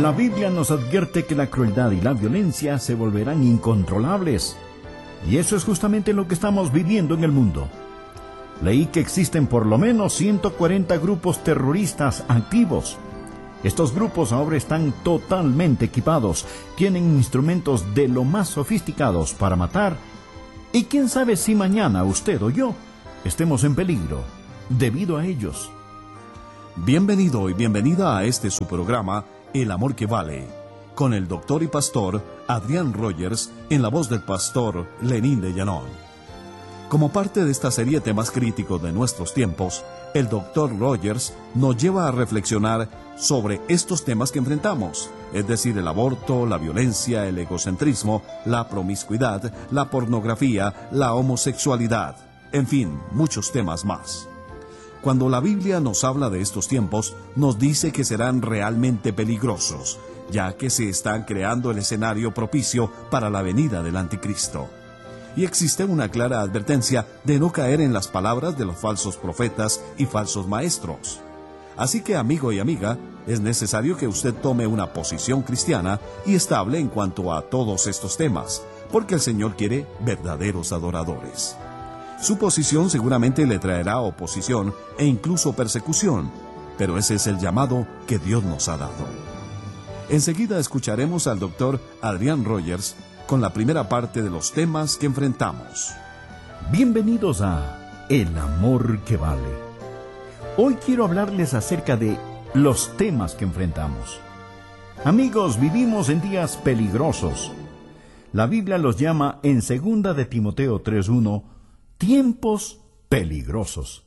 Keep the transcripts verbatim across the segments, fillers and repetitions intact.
La Biblia nos advierte que la crueldad y la violencia se volverán incontrolables. Y eso es justamente lo que estamos viviendo en el mundo. Leí que existen por lo menos ciento cuarenta grupos terroristas activos. Estos grupos ahora están totalmente equipados, tienen instrumentos de lo más sofisticados para matar, y quién sabe si mañana usted o yo estemos en peligro debido a ellos. Bienvenido y bienvenida a este su programa, El Amor que Vale, con el doctor y pastor Adrián Rogers en la voz del pastor Lenín de Llanón. Como parte de esta serie de temas críticos de nuestros tiempos, el doctor Rogers nos lleva a reflexionar sobre estos temas que enfrentamos, es decir, el aborto, la violencia, el egocentrismo, la promiscuidad, la pornografía, la homosexualidad, en fin, muchos temas más. Cuando la Biblia nos habla de estos tiempos, nos dice que serán realmente peligrosos, ya que se están creando el escenario propicio para la venida del anticristo. Y existe una clara advertencia de no caer en las palabras de los falsos profetas y falsos maestros. Así que, amigo y amiga, es necesario que usted tome una posición cristiana y estable en cuanto a todos estos temas, porque el Señor quiere verdaderos adoradores. Su posición seguramente le traerá oposición e incluso persecución, pero ese es el llamado que Dios nos ha dado. Enseguida escucharemos al doctor Adrián Rogers con la primera parte de los temas que enfrentamos. Bienvenidos a El Amor que Vale. Hoy quiero hablarles acerca de los temas que enfrentamos. Amigos, vivimos en días peligrosos. La Biblia los llama en segunda de Timoteo tres uno tiempos peligrosos.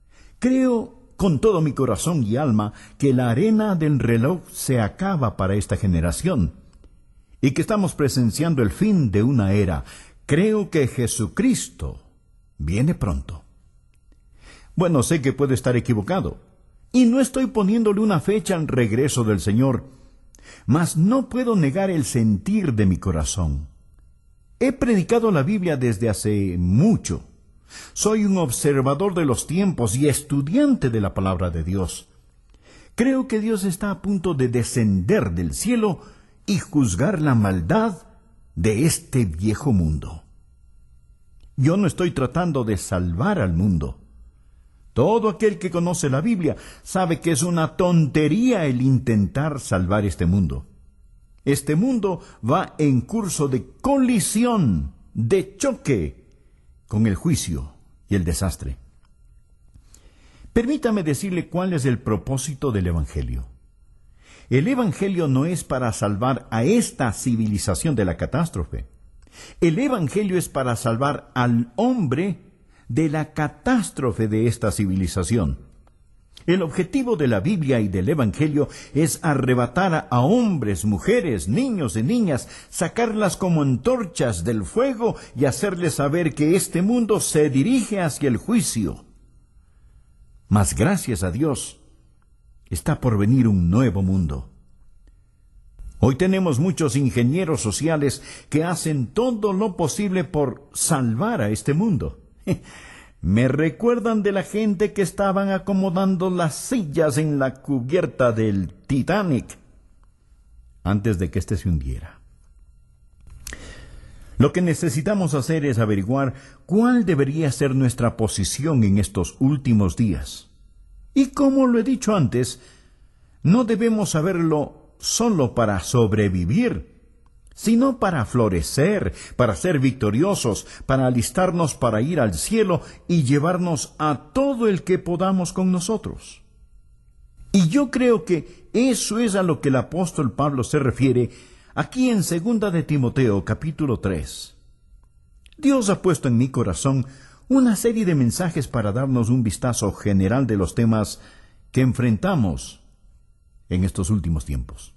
Creo con todo mi corazón y alma que la arena del reloj se acaba para esta generación y que estamos presenciando el fin de una era. Creo que Jesucristo viene pronto. Bueno, sé que puedo estar equivocado y no estoy poniéndole una fecha al regreso del Señor, mas no puedo negar el sentir de mi corazón. He predicado la Biblia desde hace mucho. Soy un observador de los tiempos y estudiante de la palabra de Dios. Creo que Dios está a punto de descender del cielo y juzgar la maldad de este viejo mundo. Yo no estoy tratando de salvar al mundo. Todo aquel que conoce la Biblia sabe que es una tontería el intentar salvar este mundo. Este mundo va en curso de colisión, de choque, con el juicio y el desastre. Permítame decirle cuál es el propósito del Evangelio. El Evangelio no es para salvar a esta civilización de la catástrofe. El Evangelio es para salvar al hombre de la catástrofe de esta civilización. El objetivo de la Biblia y del Evangelio es arrebatar a hombres, mujeres, niños y niñas, sacarlas como antorchas del fuego y hacerles saber que este mundo se dirige hacia el juicio. Mas gracias a Dios, está por venir un nuevo mundo. Hoy tenemos muchos ingenieros sociales que hacen todo lo posible por salvar a este mundo. Me recuerdan de la gente que estaban acomodando las sillas en la cubierta del Titanic antes de que éste se hundiera. Lo que necesitamos hacer es averiguar cuál debería ser nuestra posición en estos últimos días. Y como lo he dicho antes, no debemos saberlo solo para sobrevivir, sino para florecer, para ser victoriosos, para alistarnos para ir al cielo y llevarnos a todo el que podamos con nosotros. Y yo creo que eso es a lo que el apóstol Pablo se refiere aquí en segunda de Timoteo, capítulo tres. Dios ha puesto en mi corazón una serie de mensajes para darnos un vistazo general de los temas que enfrentamos en estos últimos tiempos.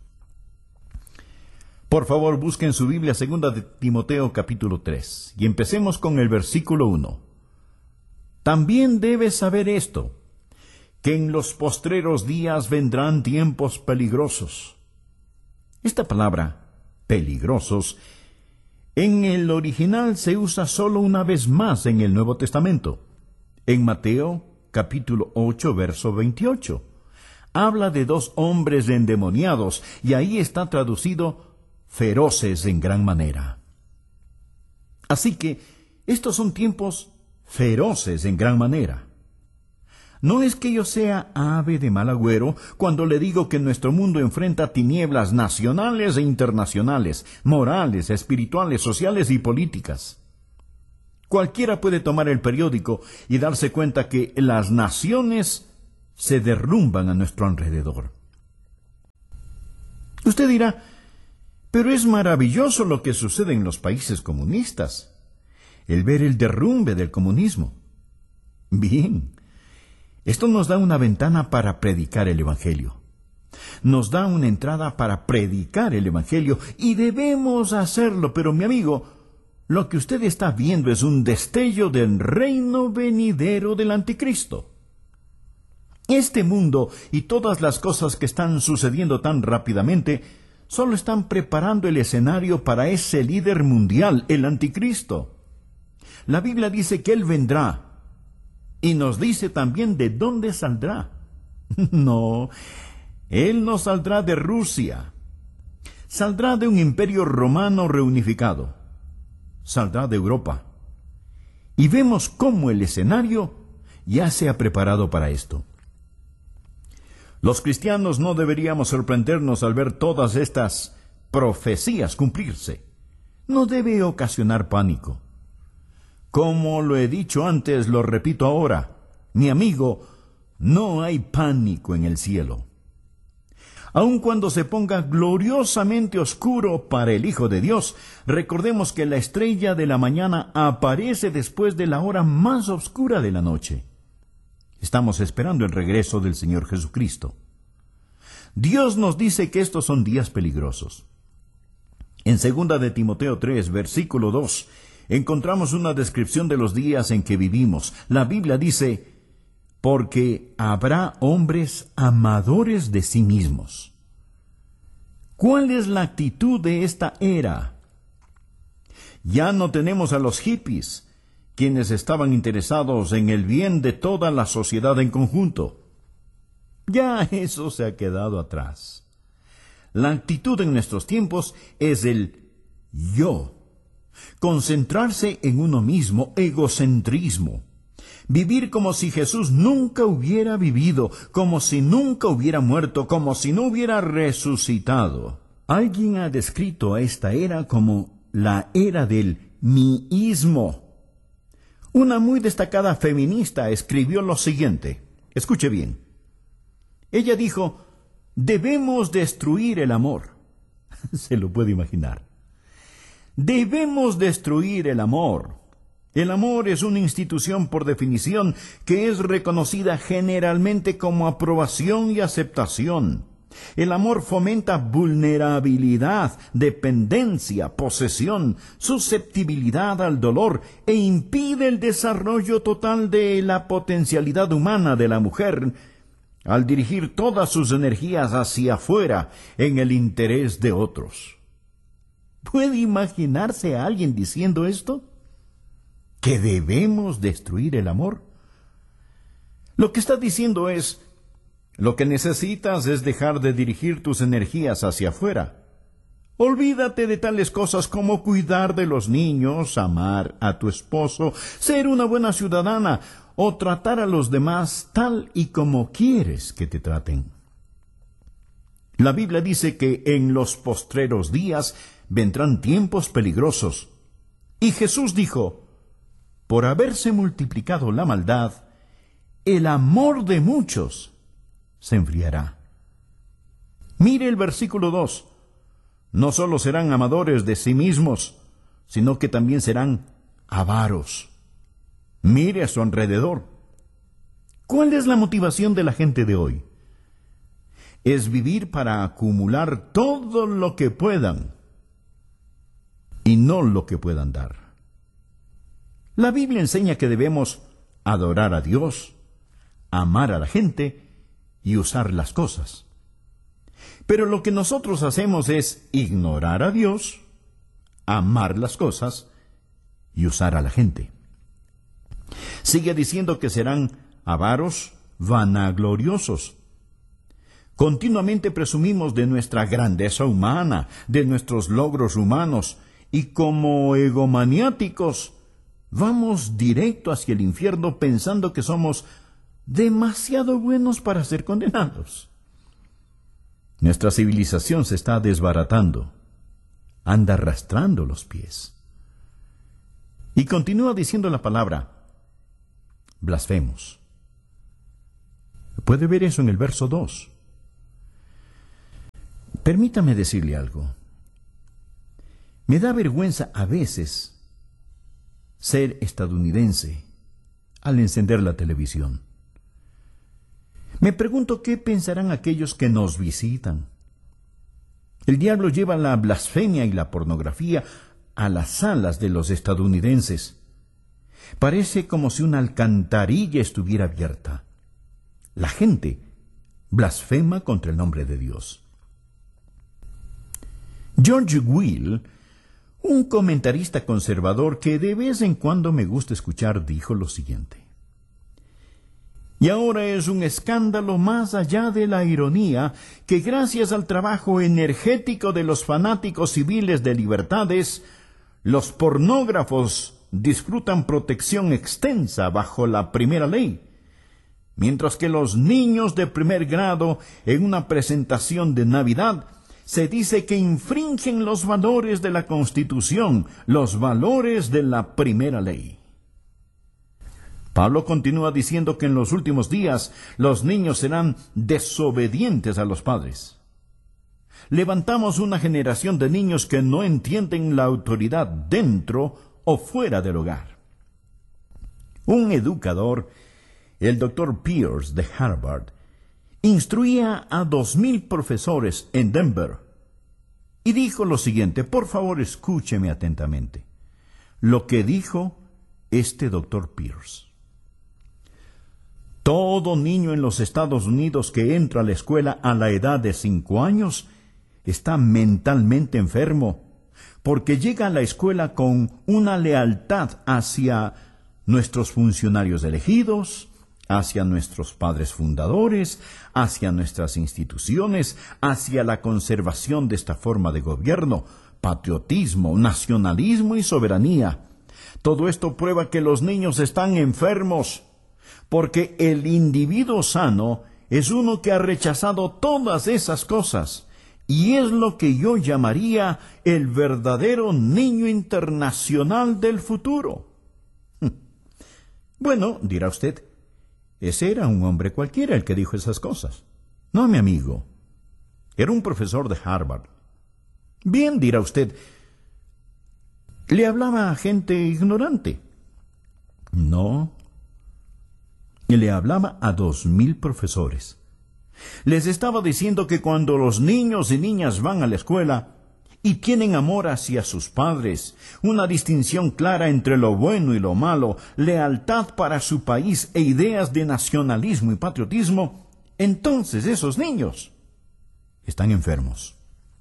Por favor, busquen su Biblia, segunda de Timoteo, capítulo tres, y empecemos con el versículo uno. También debes saber esto, que en los postreros días vendrán tiempos peligrosos. Esta palabra, peligrosos, en el original se usa solo una vez más en el Nuevo Testamento, en Mateo, capítulo ocho, verso veintiocho. Habla de dos hombres endemoniados, y ahí está traducido feroces en gran manera. Así que estos son tiempos feroces en gran manera. No es que yo sea ave de mal agüero cuando le digo que nuestro mundo enfrenta tinieblas nacionales e internacionales, morales, espirituales, sociales y políticas. Cualquiera puede tomar el periódico y darse cuenta que las naciones se derrumban a nuestro alrededor. Usted dirá, pero es maravilloso lo que sucede en los países comunistas, el ver el derrumbe del comunismo. Bien, esto nos da una ventana para predicar el Evangelio. Nos da una entrada para predicar el Evangelio y debemos hacerlo, pero mi amigo, lo que usted está viendo es un destello del reino venidero del Anticristo. Este mundo y todas las cosas que están sucediendo tan rápidamente solo están preparando el escenario para ese líder mundial, el Anticristo. La Biblia dice que Él vendrá. Y nos dice también de dónde saldrá. No, Él no saldrá de Rusia. Saldrá de un imperio romano reunificado. Saldrá de Europa. Y vemos cómo el escenario ya se ha preparado para esto. Los cristianos no deberíamos sorprendernos al ver todas estas profecías cumplirse. No debe ocasionar pánico. Como lo he dicho antes, lo repito ahora. Mi amigo, no hay pánico en el cielo. Aun cuando se ponga gloriosamente oscuro para el Hijo de Dios, recordemos que la estrella de la mañana aparece después de la hora más oscura de la noche. Estamos esperando el regreso del Señor Jesucristo. Dios nos dice que estos son días peligrosos. En segunda de Timoteo tres, versículo dos, encontramos una descripción de los días en que vivimos. La Biblia dice, porque habrá hombres amadores de sí mismos. ¿Cuál es la actitud de esta era? Ya no tenemos a los hippies, quienes estaban interesados en el bien de toda la sociedad en conjunto. Ya eso se ha quedado atrás. La actitud en nuestros tiempos es el yo. Concentrarse en uno mismo, egocentrismo. Vivir como si Jesús nunca hubiera vivido, como si nunca hubiera muerto, como si no hubiera resucitado. Alguien ha descrito a esta era como la era del miísmo. Una muy destacada feminista escribió lo siguiente. Escuche bien. Ella dijo, debemos destruir el amor. Se lo puede imaginar. Debemos destruir el amor. El amor es una institución por definición que es reconocida generalmente como aprobación y aceptación. El amor fomenta vulnerabilidad, dependencia, posesión, susceptibilidad al dolor e impide el desarrollo total de la potencialidad humana de la mujer al dirigir todas sus energías hacia afuera en el interés de otros. ¿Puede imaginarse a alguien diciendo esto? ¿Que debemos destruir el amor? Lo que está diciendo es, lo que necesitas es dejar de dirigir tus energías hacia afuera. Olvídate de tales cosas como cuidar de los niños, amar a tu esposo, ser una buena ciudadana o tratar a los demás tal y como quieres que te traten. La Biblia dice que en los postreros días vendrán tiempos peligrosos. Y Jesús dijo, por haberse multiplicado la maldad, el amor de muchos se enfriará. Mire el versículo dos. No solo serán amadores de sí mismos, sino que también serán avaros. Mire a su alrededor. ¿Cuál es la motivación de la gente de hoy? Es vivir para acumular todo lo que puedan y no lo que puedan dar. La Biblia enseña que debemos adorar a Dios, amar a la gente y usar las cosas. Pero lo que nosotros hacemos es ignorar a Dios, amar las cosas y usar a la gente. Sigue diciendo que serán avaros, vanagloriosos. Continuamente presumimos de nuestra grandeza humana, de nuestros logros humanos, y como egomaniáticos, vamos directo hacia el infierno pensando que somos demasiado buenos para ser condenados. Nuestra civilización se está desbaratando, anda arrastrando los pies. Y continúa diciendo la palabra, blasfemos. Puede ver eso en el verso dos. Permítame decirle algo. Me da vergüenza a veces ser estadounidense al encender la televisión. Me pregunto qué pensarán aquellos que nos visitan. El diablo lleva la blasfemia y la pornografía a las salas de los estadounidenses. Parece como si una alcantarilla estuviera abierta. La gente blasfema contra el nombre de Dios. George Will, un comentarista conservador que de vez en cuando me gusta escuchar, dijo lo siguiente: y ahora es un escándalo más allá de la ironía que gracias al trabajo energético de los fanáticos civiles de libertades, los pornógrafos disfrutan protección extensa bajo la primera ley, mientras que los niños de primer grado en una presentación de Navidad se dice que infringen los valores de la Constitución, los valores de la primera ley. Pablo continúa diciendo que en los últimos días los niños serán desobedientes a los padres. Levantamos una generación de niños que no entienden la autoridad dentro o fuera del hogar. Un educador, el doctor Pierce de Harvard, instruía a dos mil profesores en Denver y dijo lo siguiente, por favor escúcheme atentamente, lo que dijo este doctor Pierce. Todo niño en los Estados Unidos que entra a la escuela a la edad de cinco años está mentalmente enfermo, porque llega a la escuela con una lealtad hacia nuestros funcionarios elegidos, hacia nuestros padres fundadores, hacia nuestras instituciones, hacia la conservación de esta forma de gobierno, patriotismo, nacionalismo y soberanía. Todo esto prueba que los niños están enfermos, porque el individuo sano es uno que ha rechazado todas esas cosas, y es lo que yo llamaría el verdadero niño internacional del futuro. Bueno, dirá usted, ese era un hombre cualquiera el que dijo esas cosas. No, mi amigo, era un profesor de Harvard. Bien, dirá usted, le hablaba a gente ignorante. No, le hablaba a dos mil profesores. Les estaba diciendo que cuando los niños y niñas van a la escuela y tienen amor hacia sus padres, una distinción clara entre lo bueno y lo malo, lealtad para su país e ideas de nacionalismo y patriotismo, entonces esos niños están enfermos.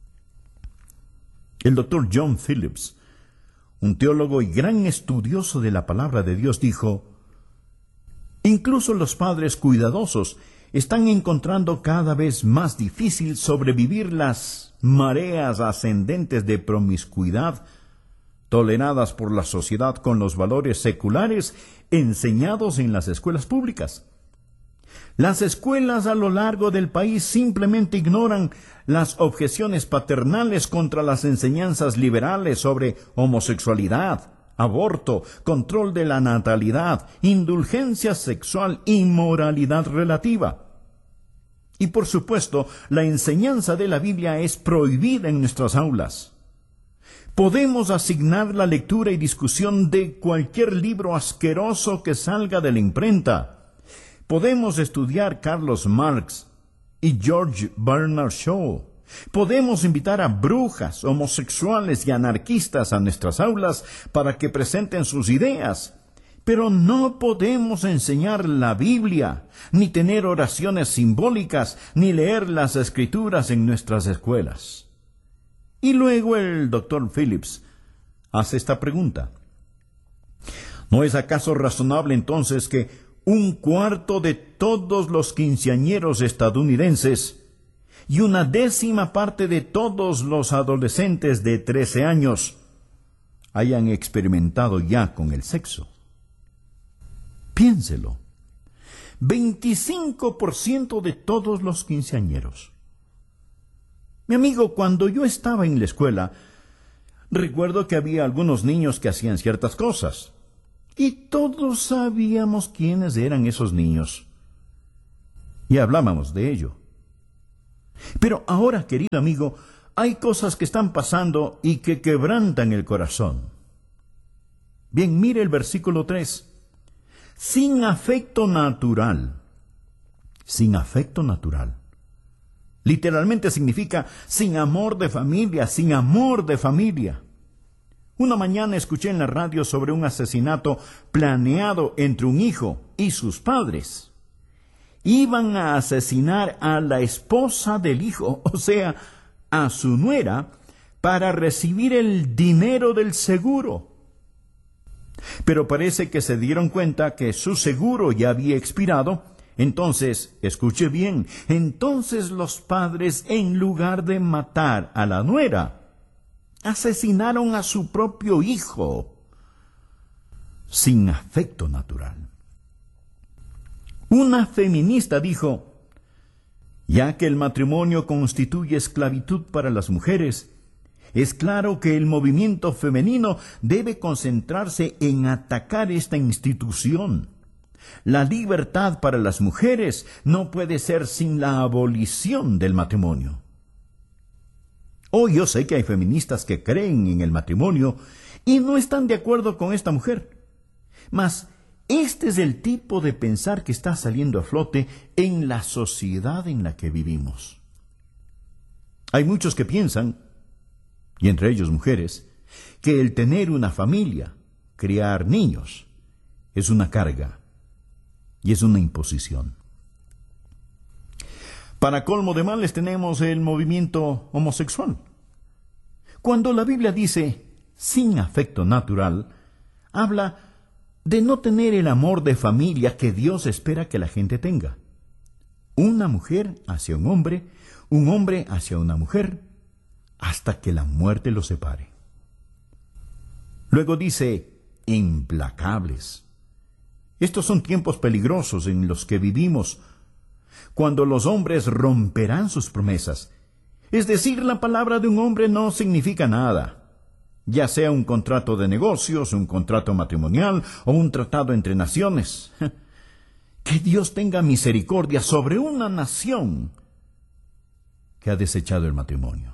El doctor John Phillips, un teólogo y gran estudioso de la palabra de Dios, dijo: incluso los padres cuidadosos están encontrando cada vez más difícil sobrevivir las mareas ascendentes de promiscuidad toleradas por la sociedad con los valores seculares enseñados en las escuelas públicas. Las escuelas a lo largo del país simplemente ignoran las objeciones paternales contra las enseñanzas liberales sobre homosexualidad, aborto, control de la natalidad, indulgencia sexual y moralidad relativa. Y por supuesto, la enseñanza de la Biblia es prohibida en nuestras aulas. Podemos asignar la lectura y discusión de cualquier libro asqueroso que salga de la imprenta. Podemos estudiar Carlos Marx y George Bernard Shaw. Podemos invitar a brujas, homosexuales y anarquistas a nuestras aulas para que presenten sus ideas, pero no podemos enseñar la Biblia, ni tener oraciones simbólicas, ni leer las Escrituras en nuestras escuelas. Y luego el doctor Phillips hace esta pregunta: ¿no es acaso razonable entonces que un cuarto de todos los quinceañeros estadounidenses y una décima parte de todos los adolescentes de trece años hayan experimentado ya con el sexo. Piénselo. veinticinco por ciento de todos los quinceañeros. Mi amigo, cuando yo estaba en la escuela, recuerdo que había algunos niños que hacían ciertas cosas, y todos sabíamos quiénes eran esos niños, y hablábamos de ello. Pero ahora, querido amigo, hay cosas que están pasando y que quebrantan el corazón. Bien, mire el versículo tres. Sin afecto natural. Sin afecto natural. Literalmente significa sin amor de familia, sin amor de familia. Una mañana escuché en la radio sobre un asesinato planeado entre un hijo y sus padres. Iban a asesinar a la esposa del hijo, o sea, a su nuera, para recibir el dinero del seguro. Pero parece que se dieron cuenta que su seguro ya había expirado. Entonces, escuche bien, entonces los padres, en lugar de matar a la nuera, asesinaron a su propio hijo, sin afecto natural. Una feminista dijo, ya que el matrimonio constituye esclavitud para las mujeres, es claro que el movimiento femenino debe concentrarse en atacar esta institución. La libertad para las mujeres no puede ser sin la abolición del matrimonio. Hoy yo sé que hay feministas que creen en el matrimonio y no están de acuerdo con esta mujer. Mas este es el tipo de pensar que está saliendo a flote en la sociedad en la que vivimos. Hay muchos que piensan, y entre ellos mujeres, que el tener una familia, criar niños, es una carga y es una imposición. Para colmo de males tenemos el movimiento homosexual. Cuando la Biblia dice sin afecto natural, habla de no tener el amor de familia que Dios espera que la gente tenga. Una mujer hacia un hombre, un hombre hacia una mujer, hasta que la muerte los separe. Luego dice, implacables. Estos son tiempos peligrosos en los que vivimos, cuando los hombres romperán sus promesas. Es decir, la palabra de un hombre no significa nada, ya sea un contrato de negocios, un contrato matrimonial o un tratado entre naciones. Que Dios tenga misericordia sobre una nación que ha desechado el matrimonio.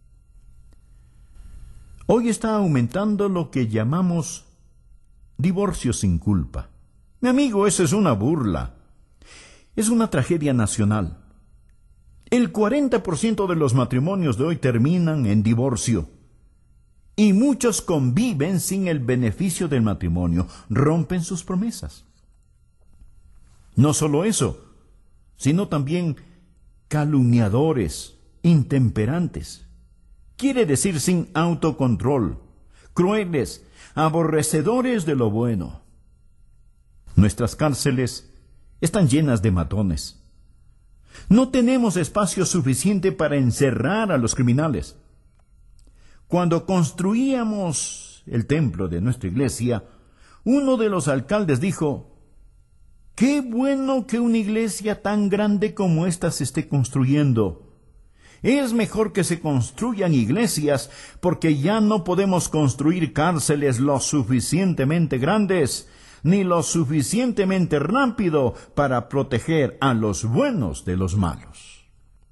Hoy está aumentando lo que llamamos divorcio sin culpa. Mi amigo, eso es una burla. Es una tragedia nacional. El cuarenta por ciento de los matrimonios de hoy terminan en divorcio. Y muchos conviven sin el beneficio del matrimonio, rompen sus promesas. No solo eso, sino también calumniadores, intemperantes. Quiere decir sin autocontrol, crueles, aborrecedores de lo bueno. Nuestras cárceles están llenas de matones. No tenemos espacio suficiente para encerrar a los criminales. Cuando construíamos el templo de nuestra iglesia, uno de los alcaldes dijo, «Qué bueno que una iglesia tan grande como esta se esté construyendo. Es mejor que se construyan iglesias, porque ya no podemos construir cárceles lo suficientemente grandes, ni lo suficientemente rápido para proteger a los buenos de los malos».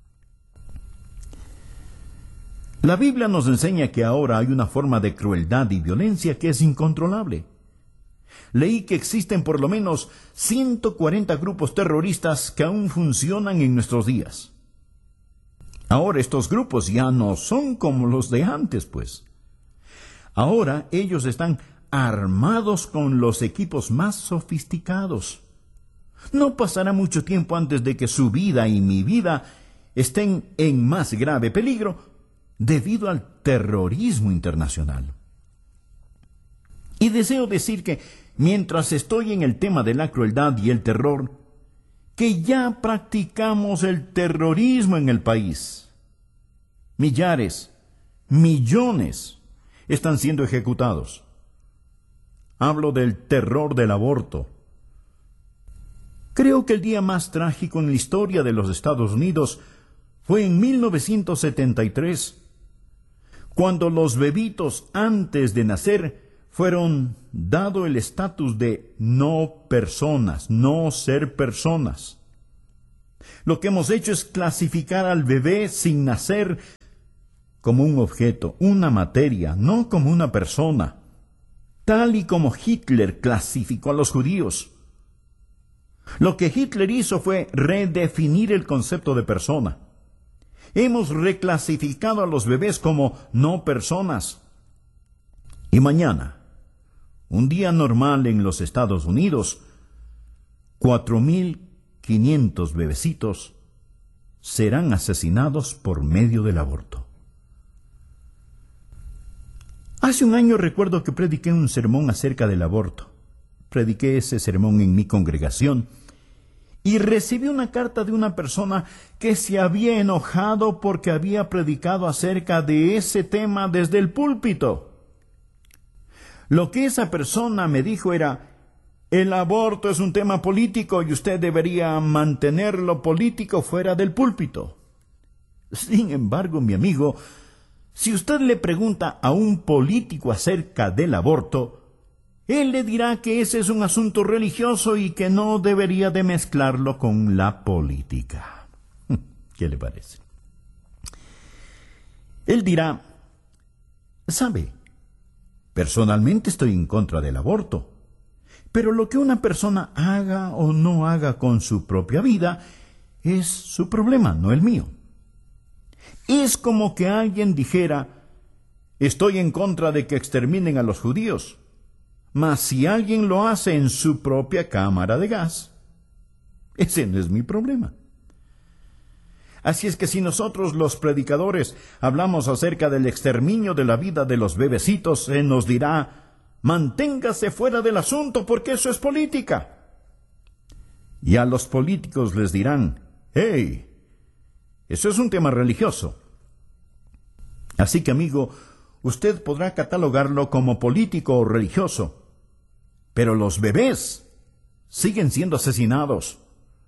La Biblia nos enseña que ahora hay una forma de crueldad y violencia que es incontrolable. Leí que existen por lo menos ciento cuarenta grupos terroristas que aún funcionan en nuestros días. Ahora estos grupos ya no son como los de antes, pues. Ahora ellos están armados con los equipos más sofisticados. No pasará mucho tiempo antes de que su vida y mi vida estén en más grave peligro debido al terrorismo internacional. Y deseo decir que mientras estoy en el tema de la crueldad y el terror, que ya practicamos el terrorismo en el país. Millares, millones están siendo ejecutados. Hablo del terror del aborto. Creo que el día más trágico en la historia de los Estados Unidos fue en mil novecientos setenta y tres, cuando los bebitos antes de nacer fueron dado el estatus de no personas, no ser personas. Lo que hemos hecho es clasificar al bebé sin nacer como un objeto, una materia, no como una persona, tal y como Hitler clasificó a los judíos. Lo que Hitler hizo fue redefinir el concepto de persona. Hemos reclasificado a los bebés como no personas. Y mañana, un día normal en los Estados Unidos, cuatro mil quinientos bebecitos serán asesinados por medio del aborto. Hace un año recuerdo que prediqué un sermón acerca del aborto. Prediqué ese sermón en mi congregación y recibí una carta de una persona que se había enojado porque había predicado acerca de ese tema desde el púlpito. Lo que esa persona me dijo era: el aborto es un tema político y usted debería mantener lo político fuera del púlpito. Sin embargo, mi amigo, si usted le pregunta a un político acerca del aborto, él le dirá que ese es un asunto religioso y que no debería de mezclarlo con la política. ¿Qué le parece? Él dirá: ¿sabe? Personalmente estoy en contra del aborto, pero lo que una persona haga o no haga con su propia vida es su problema, no el mío. Es como que alguien dijera: estoy en contra de que exterminen a los judíos, mas si alguien lo hace en su propia cámara de gas, ese no es mi problema. Así es que si nosotros los predicadores hablamos acerca del exterminio de la vida de los bebecitos, se nos dirá: manténgase fuera del asunto porque eso es política. Y a los políticos les dirán: hey, eso es un tema religioso. Así que, amigo, usted podrá catalogarlo como político o religioso, pero los bebés siguen siendo asesinados.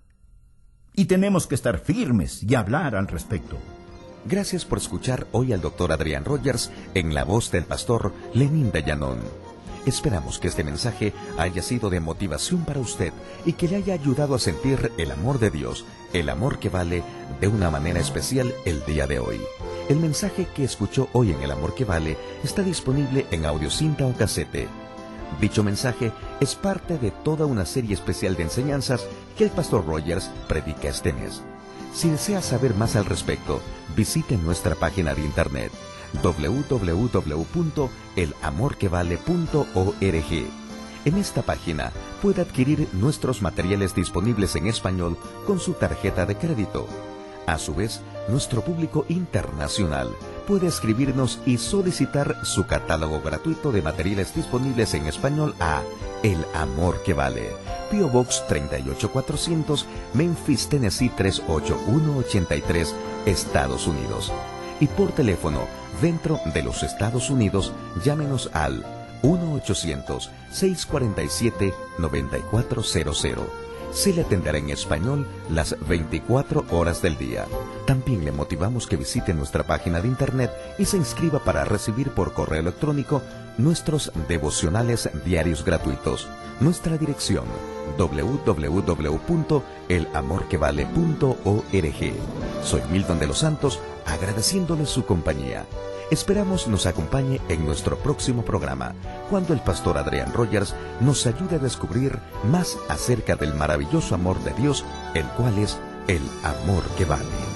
Y tenemos que estar firmes y hablar al respecto. Gracias por escuchar hoy al doctor Adrián Rogers en la voz del pastor Lenín de Llanón. Esperamos que este mensaje haya sido de motivación para usted y que le haya ayudado a sentir el amor de Dios, el amor que vale, de una manera especial el día de hoy. El mensaje que escuchó hoy en El Amor que Vale está disponible en audiocinta o casete. Dicho mensaje es parte de toda una serie especial de enseñanzas que el pastor Rogers predica este mes. Si desea saber más al respecto, visite nuestra página de internet doble u doble u doble u punto el amor que vale punto org. En esta página puede adquirir nuestros materiales disponibles en español con su tarjeta de crédito. A su vez, nuestro público internacional puede escribirnos y solicitar su catálogo gratuito de materiales disponibles en español a El Amor que Vale, P O Box treinta y ocho cuatrocientos, Memphis, Tennessee tres ocho uno ocho tres, Estados Unidos. Y por teléfono, dentro de los Estados Unidos, llámenos al uno ochocientos, seiscientos cuarenta y siete, noventa y cuatro cero cero. Se le atenderá en español las veinticuatro horas del día. También le motivamos que visite nuestra página de internet y se inscriba para recibir por correo electrónico nuestros devocionales diarios gratuitos. Nuestra dirección doble u doble u doble u punto el amor que vale punto org. Soy Milton de los Santos, agradeciéndole su compañía. Esperamos nos acompañe en nuestro próximo programa, cuando el pastor Adrián Rogers nos ayude a descubrir más acerca del maravilloso amor de Dios, el cual es el amor que vale.